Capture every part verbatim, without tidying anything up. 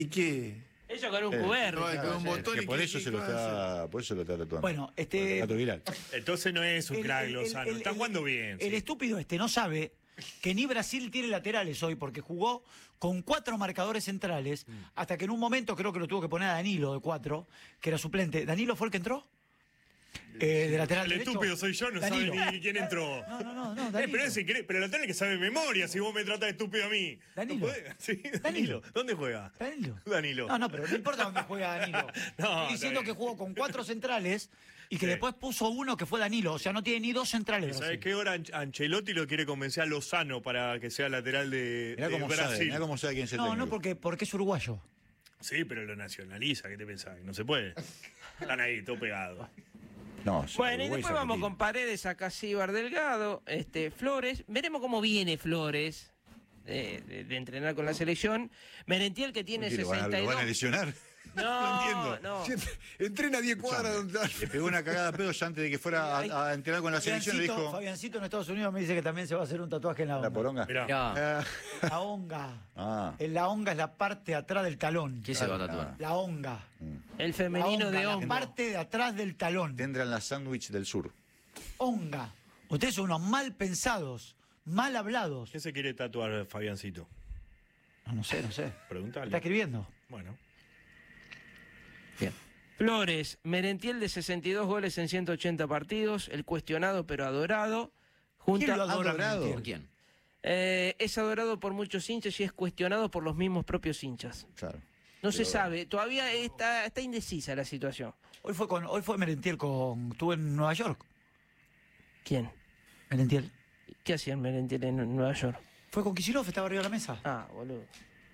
¿Y qué? Eso con un Eh, Q R. no, hay claro, con un sí. botón. Que y por que- eso y se lo que está, por eso lo está tatuando. Bueno, este- Por el dato viral. Entonces no es un El- crack el- Lozano, el- está el- jugando bien. El sí. estúpido este no sabe que ni Brasil tiene laterales hoy porque jugó con cuatro marcadores centrales hasta que en un momento creo que lo tuvo que poner a Danilo de cuatro, que era suplente. ¿Danilo fue el que entró? Eh, de lateral El derecho. estúpido soy yo, no Danilo. sabe ni quién entró. No, no, no, no, Eh, Danilo. pero, ese, cree- pero lo tenés que saber de memoria si vos me tratás de estúpido a mí. Danilo. ¿No podés? Sí, Danilo. Danilo. ¿Dónde juega? Danilo. Danilo. No, no, pero no importa dónde juega Danilo. No, Estoy diciendo está bien. que jugó con cuatro centrales y que Sí. después puso uno que fue Danilo. O sea, no tiene ni dos centrales. ¿Sabés Brasil. qué hora Anch- Ancelotti lo quiere convencer a Lozano para que sea lateral de, Mirá de cómo sabe, Brasil? mirá cómo sabe quién es el No, técnico. no, porque, porque es uruguayo. Sí, pero lo nacionaliza, ¿qué te pensás? No se puede. Están ahí, todo pegado. No, sí, Bueno, y Uruguay después es vamos argentino. con Paredes, Acasíbar, Delgado, este, Flores. Veremos cómo viene Flores de, de- de entrenar con la selección. Merentiel, que tiene ¿Qué, ¿Lo van a- sesenta y lo dos. van a lesionar? No, No entiendo. no. Entrena a diez cuadras donde Le pegó una cagada a pedos antes de que fuera a, a entrenar con la selección y le Fabiancito, dijo... Fabiancito en Estados Unidos me dice que también se va a hacer un tatuaje en la ¿La onga. poronga? Mirá. Mirá, La onga. Ah. En la onga es la parte de atrás del talón. ¿qué se va a tatuar? La onga. El La femenino onga, de la hombro. parte de atrás del talón. Tendrán la sándwich del sur. Onga. Ustedes son unos mal pensados, mal hablados. ¿Qué se quiere tatuar Fabiancito? No, no sé, no sé. Preguntale. Está escribiendo. Bueno. Bien. Flores, Merentiel de sesenta y dos goles en ciento ochenta partidos, el cuestionado pero adorado. Junta, ¿Quién lo adora, adorado? Merentiel? ¿Por quién? Eh, es adorado por muchos hinchas y es cuestionado por los mismos propios hinchas. Claro. No se Pero- sabe, todavía está, está indecisa la situación. Hoy fue con, hoy fue Merentiel con. Estuvo en Nueva York. ¿Quién? Merentiel. ¿Qué hacía Merentiel en Nueva York? Fue con Kicillof, estaba arriba de la mesa. Ah, boludo.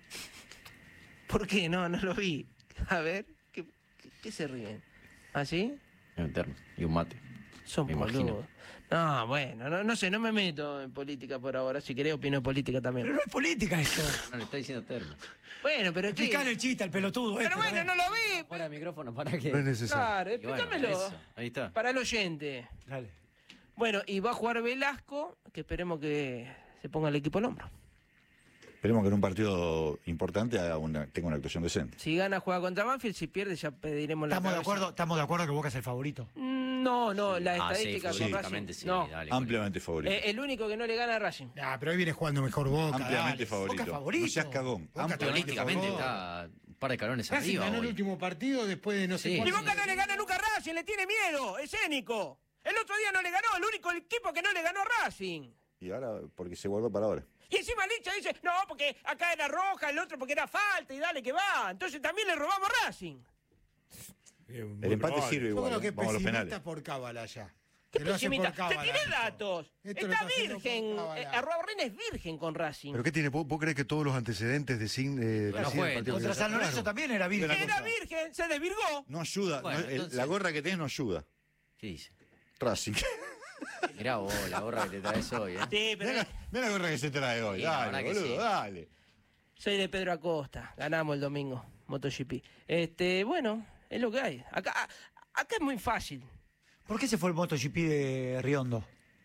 ¿Por qué? No, no lo vi. A ver, ¿qué, qué, qué se ríen? ¿Así? Hay un termo y un mate. Son Me imagino. boludos. No, bueno, no, no sé, no me meto en política por ahora. Si querés, opino política también. Pero no es política esto. No, le está diciendo termo. Bueno, pero ¿qué? Explicale el chiste al pelotudo. Pero este, bueno, ¿verdad? no lo vi. Fuera el micrófono, ¿para qué? No es necesario. Claro, Y bueno, explícamelo. eso, ahí está. Para el oyente. Dale. Bueno, y va a jugar Velasco, que esperemos que se ponga el equipo al hombro. Esperemos que en un partido importante haga una, tenga una actuación decente. Si gana, juega contra Banfield. Si pierde, ya pediremos la Estamos de cabeza. acuerdo, estamos de acuerdo que Boca es el favorito. Mm, No, no, la Ah, sí, estadística con futbolísticamente Racing. sí, no. dale. Ampliamente favorito. Eh, el único que no le gana a Racing. Ah, pero hoy viene jugando mejor Boca. Ampliamente dale. favorito. Boca favorito. No seas cagón. Boca Ampliamente Políticamente favor. está un par de calones Racing arriba ganó el hoy. último partido después de no sé Sí. Y cuánto. Boca no le gana nunca a Racing, le tiene miedo, escénico. El otro día no le ganó, el único equipo que no le ganó a Racing. Y ahora, porque se guardó para ahora. Y encima el hincha dice, no, porque acá era roja, el otro porque era falta y dale que va. Entonces también le robamos a Racing. El empate sirve Yo igual. creo ¿eh? que es Vamos a los pesimista penales. por cábala ya. ¿Qué Que lo hace por pesimista? Te cábala tiré esto. datos. Esto lo Está haciendo virgen, por cábala. eh, Arrobarren es virgen con Racing. ¿Pero qué tiene? ¿Vos, vos creés que todos los antecedentes de Sin eh, Bueno, deciden juegue, el partido Contra que San gana? Lorenzo también era virgen. Una Era cosa. virgen, se desvirgó. No ayuda. Bueno, no- el- entonces- la gorra que tenés no ayuda. ¿Qué dice? Racing. Mirá vos, la gorra que te traes hoy, ¿eh? Sí, pero Mira la, la gorra que se trae hoy. Sí, la Dale, verdad que boludo, sí. dale. soy de Pedro Acosta. Ganamos el domingo, MotoGP. Este, bueno, es lo que hay. Acá, a- acá es muy fácil. ¿Por qué se fue el MotoGP de Riondo?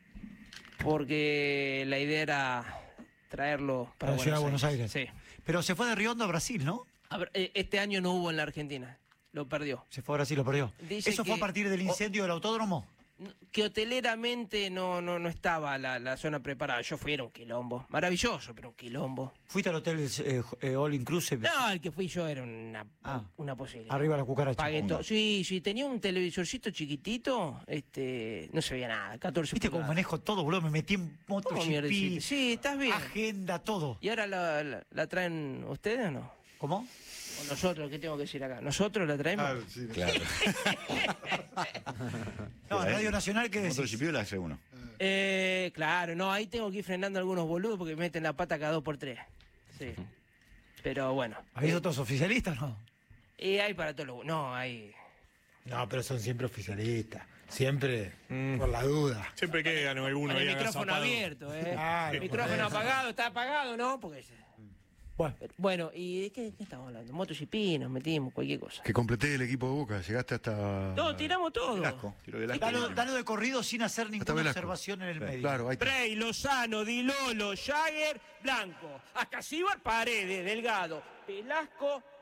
Porque la idea era traerlo para, Para la ciudad de Buenos Aires. Sí. Pero se fue de Riondo a Brasil, ¿no? A ver, eh, este año no hubo en la Argentina. Lo perdió. Se fue a Brasil, lo perdió. Dice ¿Eso fue que- a partir del incendio del autódromo? Que hoteleramente no, no, no estaba la, la zona preparada. Yo fui, era un quilombo. Maravilloso, pero un quilombo. ¿Fuiste al hotel eh, eh, All Inclusive? No, el que fui yo era una, Ah. una posibilidad. Arriba la cucaracha. Pagué Una. todo. Sí, sí, tenía un televisorcito chiquitito, este, no se veía nada, catorce ¿Viste cómo pulgadas. manejo todo, boludo? Me metí en ¿Cómo mierda MotoGP, hiciste? Sí, estás bien. agenda, todo. ¿Y ahora la, la, la traen ustedes o no? ¿Cómo? ¿O nosotros? ¿Qué tengo que decir acá? ¿Nosotros la traemos? Claro, sí. Claro. No, en Radio Nacional, ¿qué decís? MotoGP o la hace uno. Eh, claro, no, ahí tengo que ir frenando a algunos boludos porque meten la pata cada dos por tres. Sí. Pero bueno. ¿Habéis otros oficialistas, no? Y hay para todos los... No, hay... No, pero son siempre oficialistas. Siempre por la duda. Siempre que ganó alguno Con el ahí micrófono agazapado. abierto, ¿eh? Claro, el micrófono por eso. apagado, ¿está apagado no? Porque... Bueno, Bueno, ¿y de qué, qué estamos hablando? MotoGP, nos metimos, cualquier cosa. Que completé el equipo de Boca, llegaste hasta... No, tiramos todo. Velasco. Tiro de Velasco. dalo, dalo de corrido sin hacer ninguna Velasco. observación en el medio. Claro, ahí está. Frey, Lozano, Di Lolo, Jagger, Blanco, Acasíbar, Paredes, Delgado, Velasco,